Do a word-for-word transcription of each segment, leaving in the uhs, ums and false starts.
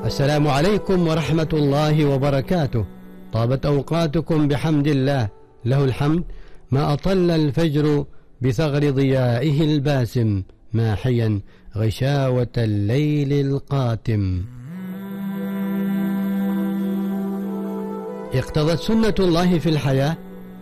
السلام عليكم ورحمة الله وبركاته. طابت أوقاتكم بحمد الله، له الحمد ما أطل الفجر بثغر ضيائه الباسم، ماحيا غشاوة الليل القاتم. اقتضت سنة الله في الحياة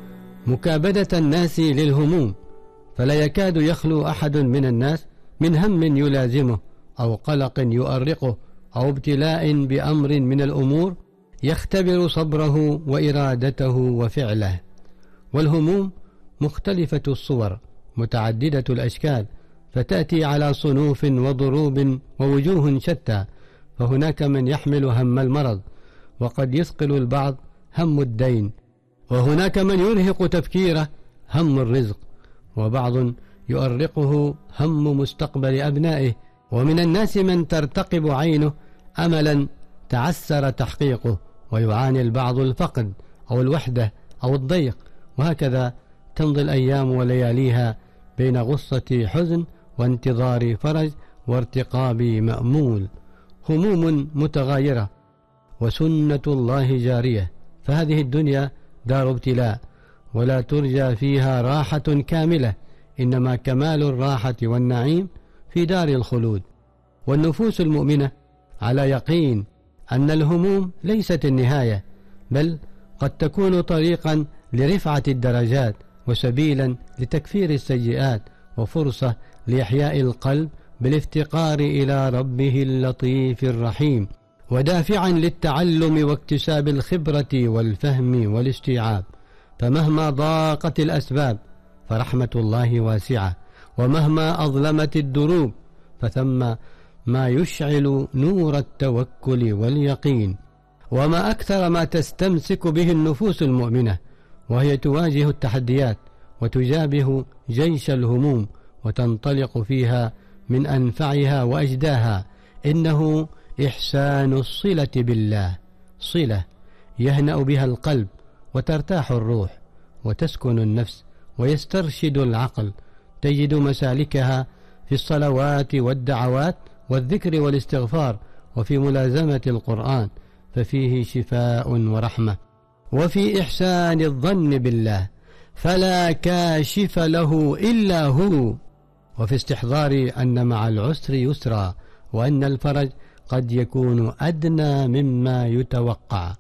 مكابدة الناس للهموم، فلا يكاد يخلو أحد من الناس من هم يلازمه أو قلق يؤرقه أو ابتلاء بأمر من الأمور يختبر صبره وإرادته وفعله. والهموم مختلفة الصور متعددة الأشكال، فتأتي على صنوف وضروب ووجوه شتى. فهناك من يحمل هم المرض، وقد يثقل البعض هم الدين، وهناك من يرهق تفكيره هم الرزق، وبعض يؤرقه هم مستقبل أبنائه، ومن الناس من ترتقب عينه أملا تعسر تحقيقه، ويعاني البعض الفقد أو الوحدة أو الضيق، وهكذا تمضي الأيام ولياليها بين غصة حزن وانتظار فرج وارتقاب مأمول. هموم متغايرة وسنة الله جارية، فهذه الدنيا دار ابتلاء، ولا ترجى فيها راحة كاملة، إنما كمال الراحة والنعيم في دار الخلود. والنفوس المؤمنة على يقين أن الهموم ليست النهاية، بل قد تكون طريقا لرفعة الدرجات، وسبيلا لتكفير السيئات، وفرصة لإحياء القلب بالافتقار إلى ربه اللطيف الرحيم، ودافعا للتعلم واكتساب الخبرة والفهم والاستيعاب. فمهما ضاقت الأسباب فرحمة الله واسعة، ومهما أظلمت الدروب فثم ما يشعل نور التوكل واليقين. وما أكثر ما تستمسك به النفوس المؤمنة وهي تواجه التحديات وتجابه جيش الهموم وتنطلق فيها من أنفعها وأجداها، إنه إحسان الصلة بالله، صلة يهنأ بها القلب وترتاح الروح وتسكن النفس ويسترشد العقل، تجد مسالكها في الصلوات والدعوات والذكر والاستغفار، وفي ملازمة القرآن ففيه شفاء ورحمة، وفي إحسان الظن بالله فلا كاشف له إلا هو، وفي استحضار أن مع العسر يسرا، وأن الفرج قد يكون أدنى مما يتوقع.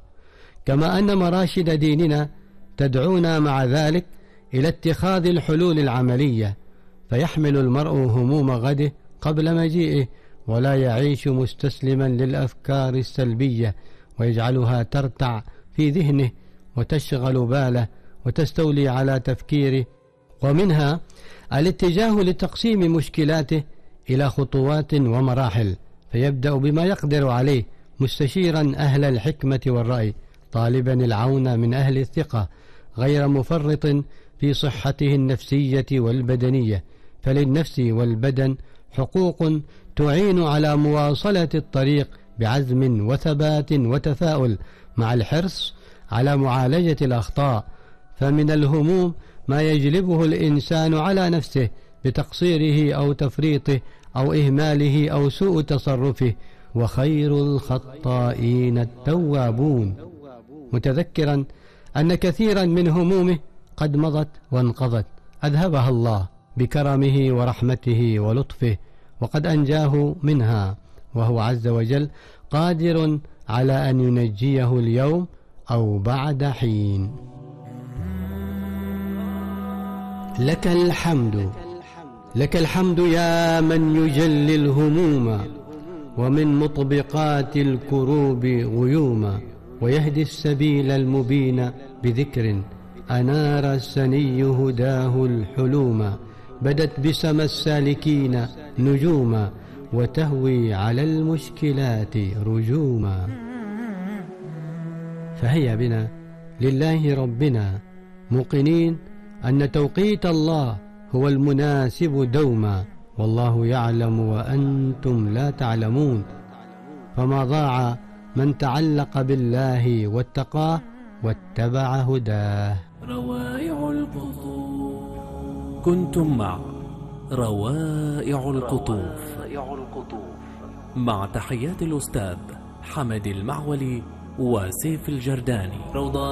كما أن مراشد ديننا تدعونا مع ذلك إلى اتخاذ الحلول العملية، فيحمل المرء هموم غده قبل مجيئه، ولا يعيش مستسلما للأفكار السلبية ويجعلها ترتع في ذهنه وتشغل باله وتستولي على تفكيره. ومنها الاتجاه لتقسيم مشكلاته إلى خطوات ومراحل، فيبدأ بما يقدر عليه مستشيرا أهل الحكمة والرأي، طالبا العون من أهل الثقة، غير مفرط في صحته النفسية والبدنية، فللنفس والبدن حقوق تعين على مواصلة الطريق بعزم وثبات وتفاؤل، مع الحرص على معالجة الأخطاء. فمن الهموم ما يجلبه الإنسان على نفسه بتقصيره أو تفريطه أو إهماله أو سوء تصرفه، وخير الخطائين التوابون، متذكرا أن كثيرا من همومه قد مضت وانقضت، أذهبها الله بكرمه ورحمته ولطفه، وقد أنجاه منها، وهو عز وجل قادر على أن ينجيه اليوم أو بعد حين. لك الحمد، لك الحمد يا من يجلي الهموم، ومن مطبقات الكروب غيوما، ويهدي السبيل المبين بذكر، أنار السني هداه الحلوم، بدت بسما السالكين نجوما، وتهوي على المشكلات رجوما. فهيا بنا لله ربنا موقنين أن توقيت الله هو المناسب دوما، والله يعلم وأنتم لا تعلمون، فما ضاع من تعلق بالله واتقاه واتبع هداه. روائع القطوف. كنتم مع روائع القطوف، مع تحيات الأستاذ حمد المعولي وسيف الجرداني. روضة